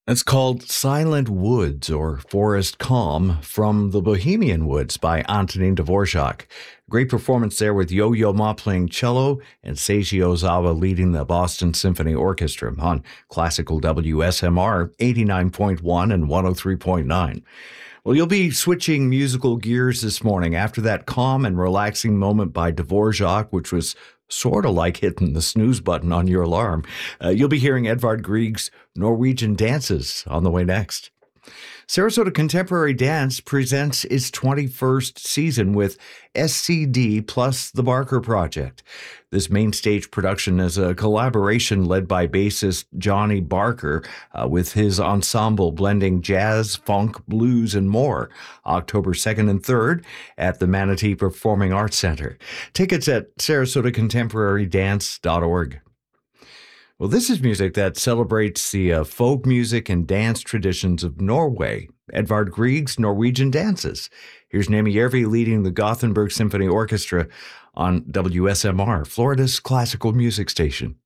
It's called Silent Woods or Forest Calm from the Bohemian Woods by Antonin Dvorak. Great performance there with Yo-Yo Ma playing cello and Seiji Ozawa leading the Boston Symphony Orchestra on classical WSMR 89.1 and 103.9. Well, you'll be switching musical gears this morning after that calm and relaxing moment by Dvorak, which was sort of like hitting the snooze button on your alarm. You'll be hearing Edvard Grieg's Norwegian Dances on the way next. Sarasota Contemporary Dance presents its 21st season with SCD plus the Barker Project. This main stage production is a collaboration led by bassist Johnny Barker with his ensemble blending jazz, funk, blues, and more. October 2nd and 3rd at the Manatee Performing Arts Center. Tickets at sarasotacontemporarydance.org. Well, this is music that celebrates the folk music and dance traditions of Norway. Edvard Grieg's Norwegian Dances. Here's Nemi Järvi leading the Gothenburg Symphony Orchestra on WSMR, Florida's classical music station.